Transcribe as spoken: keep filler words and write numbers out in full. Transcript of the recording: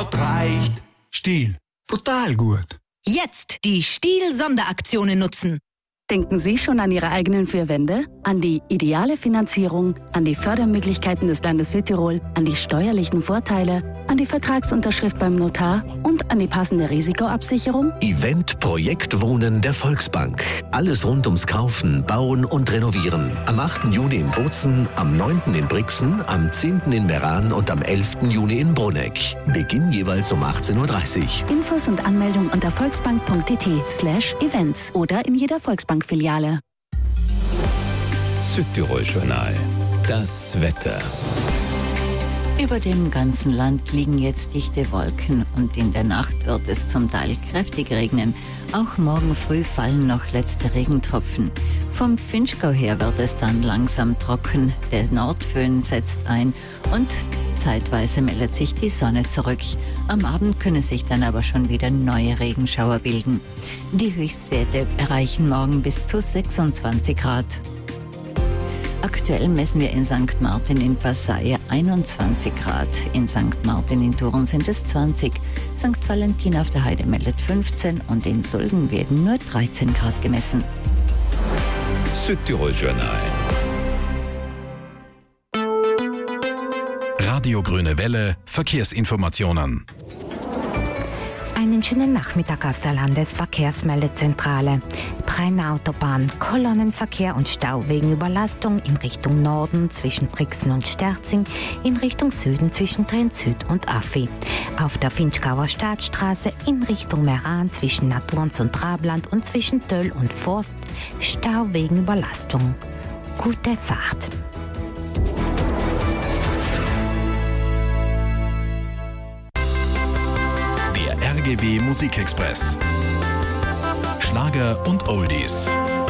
Grad reicht. Stihl. Brutal gut. Jetzt die Stihl-Sonderaktionen nutzen. Denken Sie schon an Ihre eigenen vier Wände? An die ideale Finanzierung, an die Fördermöglichkeiten des Landes Südtirol, an die steuerlichen Vorteile, an die Vertragsunterschrift beim Notar und an die passende Risikoabsicherung? Event Projekt Wohnen der Volksbank. Alles rund ums Kaufen, Bauen und Renovieren. Am achten Juni in Bozen, am neunten in Brixen, am zehnten in Meran und am elften Juni in Bruneck. Beginn jeweils um achtzehn Uhr dreißig. Infos und Anmeldung unter volksbank.at slash events oder in jeder Volksbank-Filiale. Südtirol-Journal. Das Wetter. Über dem ganzen Land liegen jetzt dichte Wolken und in der Nacht wird es zum Teil kräftig regnen. Auch morgen früh fallen noch letzte Regentropfen. Vom Finchgau her wird es dann langsam trocken. Der Nordföhn setzt ein und zeitweise meldet sich die Sonne zurück. Am Abend können sich dann aber schon wieder neue Regenschauer bilden. Die Höchstwerte erreichen morgen bis zu sechsundzwanzig Grad. Aktuell messen wir in Sankt Martin in Passaia einundzwanzig Grad. In Sankt Martin in Thurn sind es zwanzig. Sankt Valentin auf der Heide meldet fünfzehn und in Sulden werden nur dreizehn Grad gemessen. Südtirol-Journal. Radio Grüne Welle, Verkehrsinformationen. Einen schönen Nachmittag aus der Landesverkehrsmeldezentrale. Brenner Autobahn, Kolonnenverkehr und Stau wegen Überlastung in Richtung Norden zwischen Brixen und Sterzing, in Richtung Süden zwischen Trient Süd und Affi. Auf der Finchgauer Staatsstraße in Richtung Meran zwischen Naturns und Trabland und zwischen Töll und Forst, Stau wegen Überlastung. Gute Fahrt. R G W Musikexpress. Schlager und Oldies.